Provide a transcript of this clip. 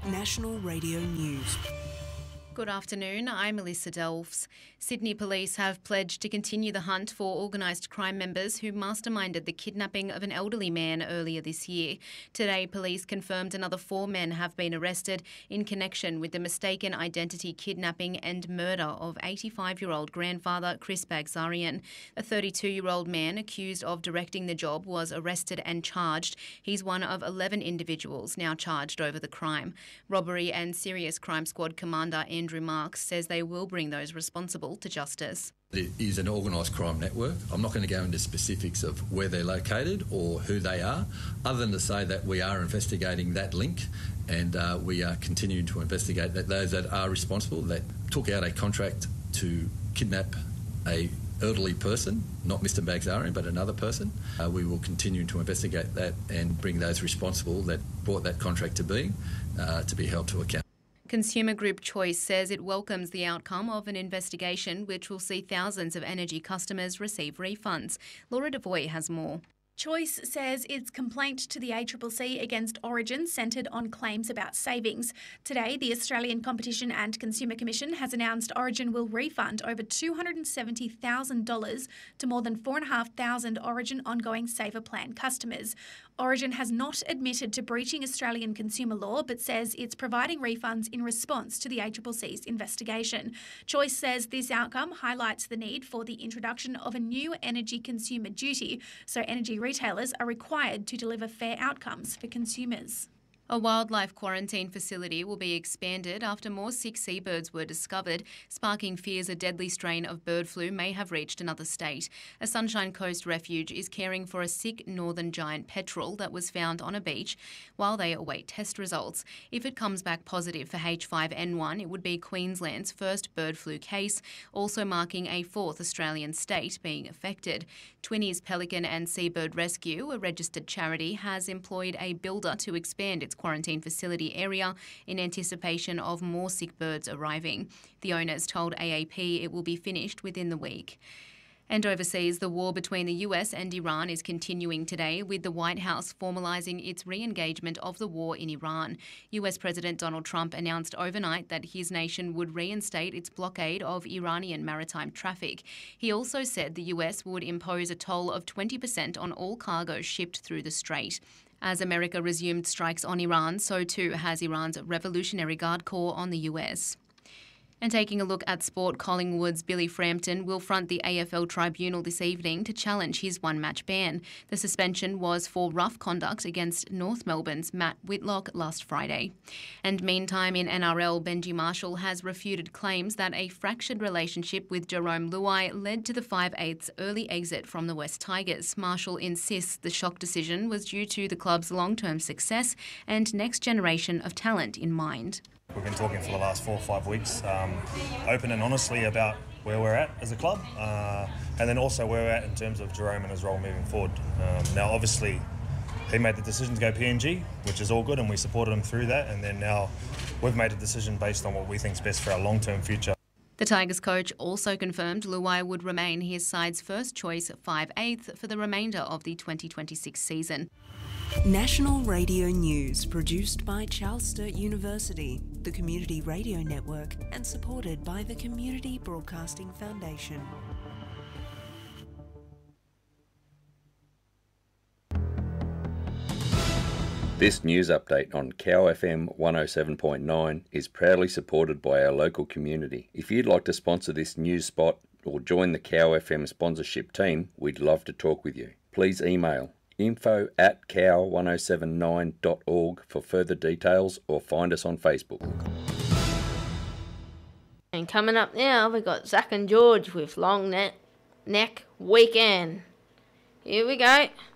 National Radio News. Good afternoon, I'm Melissa Delves. Sydney Police have pledged to continue the hunt for organised crime members who masterminded the kidnapping of an elderly man earlier this year. Today, police confirmed another 4 men have been arrested in connection with the mistaken identity kidnapping and murder of 85-year-old grandfather Chris Bagzarian. A 32-year-old man accused of directing the job was arrested and charged. He's one of 11 individuals now charged over the crime. Robbery and Serious Crime Squad Commander Andrew Marks says they will bring those responsible to justice. It is an organised crime network. I'm not going to go into specifics of where they're located or who they are, other than to say that we are investigating that link and we are continuing to investigate those that are responsible, that took out a contract to kidnap a elderly person, not Mr Bagzarian, but another person. We will continue to investigate that and bring those responsible that brought that contract to be held to account. Consumer Group Choice says it welcomes the outcome of an investigation which will see thousands of energy customers receive refunds. Laura Devoy has more. Choice says its complaint to the ACCC against Origin centred on claims about savings. Today, the Australian Competition and Consumer Commission has announced Origin will refund over $270,000 to more than 4,500 Origin ongoing Saver Plan customers. Origin has not admitted to breaching Australian consumer law but says it's providing refunds in response to the ACCC's investigation. Choice says this outcome highlights the need for the introduction of a new energy consumer duty so energy retailers are required to deliver fair outcomes for consumers. A wildlife quarantine facility will be expanded after more sick seabirds were discovered, sparking fears a deadly strain of bird flu may have reached another state. A Sunshine Coast refuge is caring for a sick northern giant petrel that was found on a beach while they await test results. If it comes back positive for H5N1, it would be Queensland's first bird flu case, also marking a 4th Australian state being affected. Twinnies Pelican and Seabird Rescue, a registered charity, has employed a builder to expand its quarantine facility area in anticipation of more sick birds arriving. The owners told AAP it will be finished within the week. And overseas, the war between the US and Iran is continuing today, with the White House formalising its re-engagement of the war in Iran. US President Donald Trump announced overnight that his nation would reinstate its blockade of Iranian maritime traffic. He also said the US would impose a toll of 20% on all cargo shipped through the strait. As America resumed strikes on Iran, so too has Iran's Revolutionary Guard Corps on the US. And taking a look at sport, Collingwood's Billy Frampton will front the AFL Tribunal this evening to challenge his one-match ban. The suspension was for rough conduct against North Melbourne's Matt Whitlock last Friday. And meantime, in NRL, Benji Marshall has refuted claims that a fractured relationship with Jerome Luai led to the 5/8 early exit from the West Tigers. Marshall insists the shock decision was due to the club's long-term success and next generation of talent in mind. We've been talking for the last 4 or 5 weeks, open and honestly about where we're at as a club, and then also where we're at in terms of Jerome and his role moving forward. Now, obviously, he made the decision to go PNG, which is all good, and we supported him through that, and then now we've made a decision based on what we think is best for our long-term future. The Tigers coach also confirmed Luai would remain his side's first choice 5/8 for the remainder of the 2026 season. National Radio News, produced by Charles Sturt University, the Community Radio Network, and supported by the Community Broadcasting Foundation. This news update on Cow FM 107.9 is proudly supported by our local community. If you'd like to sponsor this news spot or join the Cow FM sponsorship team, we'd love to talk with you. Please email info@cow1079.org for further details or find us on Facebook. And coming up now, we've got Zach and George with Long Neck Weekend. Here we go.